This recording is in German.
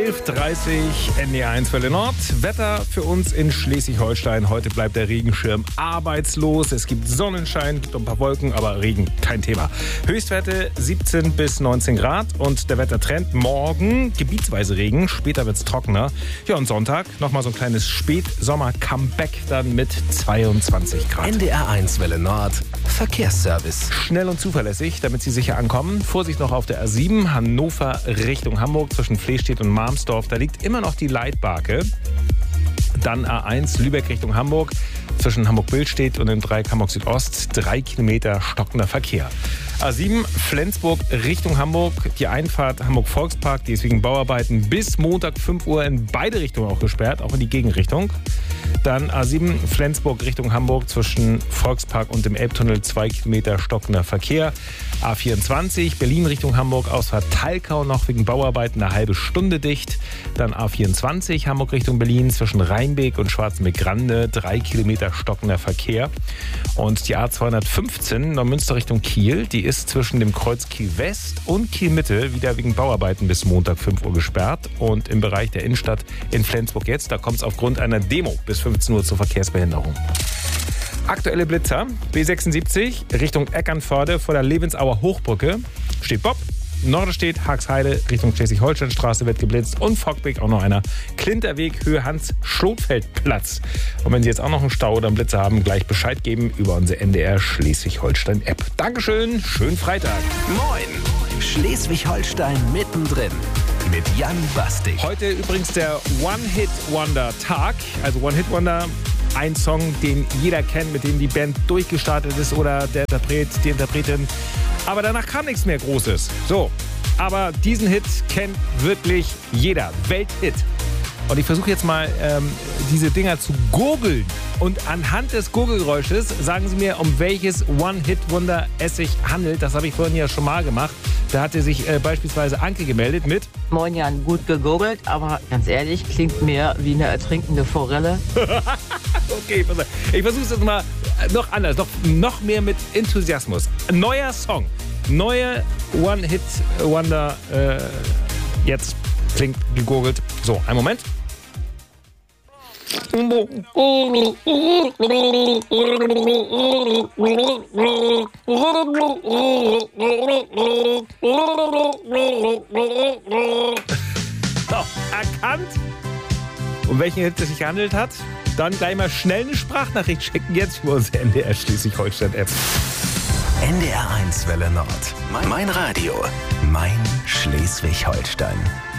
11.30 NDR1 Welle Nord. Wetter für uns in Schleswig-Holstein. Heute bleibt der Regenschirm arbeitslos. Es gibt Sonnenschein, gibt ein paar Wolken, aber Regen kein Thema. Höchstwerte 17 bis 19 Grad und der Wettertrend morgen gebietsweise Regen. Später wird es trockener. Ja, und Sonntag nochmal so ein kleines Spätsommer-Comeback dann mit 22 Grad. NDR1 Welle Nord. Verkehrsservice. Schnell und zuverlässig, damit Sie sicher ankommen. Vorsicht noch auf der A7, Hannover Richtung Hamburg zwischen Flestedt und Marmsdorf. Da liegt immer noch die Leitbarke. Dann A1 Lübeck Richtung Hamburg zwischen Hamburg-Billstedt und dem Dreieck Hamburg Südost. 3 Kilometer stockender Verkehr. A7 Flensburg Richtung Hamburg. Die Einfahrt Hamburg-Volkspark, die ist wegen Bauarbeiten bis Montag 5 Uhr in beide Richtungen auch gesperrt, auch in die Gegenrichtung. Dann A7 Flensburg Richtung Hamburg zwischen Volkspark und dem Elbtunnel 2 Kilometer stockender Verkehr. A24 Berlin Richtung Hamburg, Ausfahrt Talkau noch wegen Bauarbeiten eine halbe Stunde dicht. Dann A24 Hamburg Richtung Berlin zwischen Rheinbeek und Schwarzenbeck-Grande 3 Kilometer stockender Verkehr. Und die A215 Neumünster Richtung Kiel, die ist zwischen dem Kreuz Kiel West und Kiel Mitte wieder wegen Bauarbeiten bis Montag 5 Uhr gesperrt. Und im Bereich der Innenstadt in Flensburg jetzt, da kommt es aufgrund einer Demo bis 15 Uhr zur Verkehrsbehinderung. Aktuelle Blitzer, B76 Richtung Eckernförde vor der Lebensauer Hochbrücke steht Bob. Norden steht Haagsheide Richtung Schleswig-Holstein-Straße wird geblitzt und Fockbeck auch noch einer. Klinterweg Höhe Hans-Schlotfeld-Platz. Und wenn Sie jetzt auch noch einen Stau oder einen Blitzer haben, gleich Bescheid geben über unsere NDR Schleswig-Holstein-App. Dankeschön, schönen Freitag. Moin, Schleswig-Holstein mittendrin mit Jan Bastig. Heute übrigens der One-Hit-Wonder-Tag. Also One-Hit-Wonder, ein Song, den jeder kennt, mit dem die Band durchgestartet ist oder der Interpret, die Interpretin. Aber danach kam nichts mehr Großes. So, aber diesen Hit kennt wirklich jeder. Welthit. Und ich versuche jetzt mal, diese Dinger zu gurgeln. Und anhand des Gurgelgeräusches sagen Sie mir, um welches One-Hit-Wonder es sich handelt. Das habe ich vorhin ja schon mal gemacht. Da hatte sich beispielsweise Anke gemeldet mit... Moin Jan, gut gegurgelt, aber ganz ehrlich, klingt mehr wie eine ertrinkende Forelle. Okay, ich versuche es jetzt mal noch anders, noch mehr mit Enthusiasmus. Ein neuer Song, neue One-Hit-Wonder, jetzt klingt gegurgelt. So, einen Moment. So, erkannt, um welchen Hit es sich gehandelt hat. Dann gleich mal schnell eine Sprachnachricht schicken, jetzt für unsere NDR Schleswig-Holstein-App. NDR1 Welle Nord. Mein Radio. Mein Schleswig-Holstein.